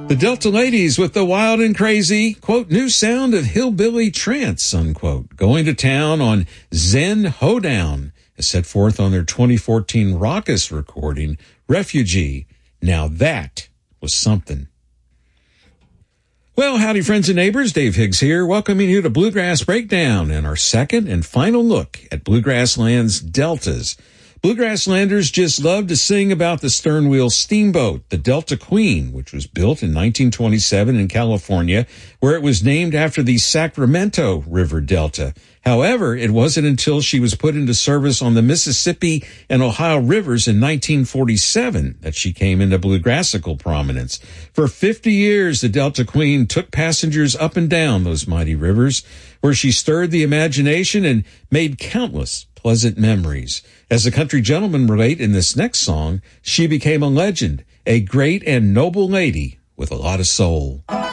The Delta Ladies with the wild and crazy, quote, new sound of hillbilly trance, unquote, going to town on Zen Hoedown, as set forth on their 2014 Raucous recording, Refugee. Now that was something. Well, howdy friends and neighbors, Dave Higgs here, welcoming you to Bluegrass Breakdown and our second and final look at Bluegrass Land's deltas. Bluegrass Landers just love to sing about the stern wheel steamboat, the Delta Queen, which was built in 1927 in California, where it was named after the Sacramento River Delta. However, it wasn't until she was put into service on the Mississippi and Ohio rivers in 1947 that she came into bluegrassical prominence. For 50 years, the Delta Queen took passengers up and down those mighty rivers, where she stirred the imagination and made countless pleasant memories. As the country gentlemen relate in this next song, she became a legend, a great and noble lady with a lot of soul.